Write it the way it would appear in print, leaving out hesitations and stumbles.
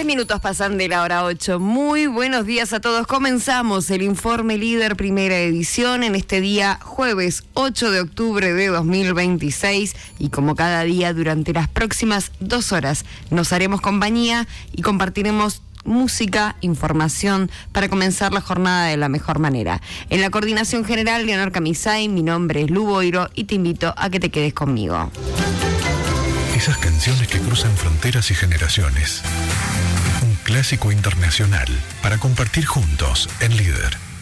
3 minutos pasan de la hora 8. Muy buenos días a todos. Comenzamos el Informe Líder, primera edición, en este día jueves 8 de octubre de 2026. Y como cada día, durante las próximas 2 horas, nos haremos compañía y compartiremos música, información, para comenzar la jornada de la mejor manera. En la coordinación general, Leonor Camisay, mi nombre es Lu Boiro y te invito a que te quedes conmigo. Esas canciones que cruzan fronteras y generaciones. Un clásico internacional para compartir juntos en Líder.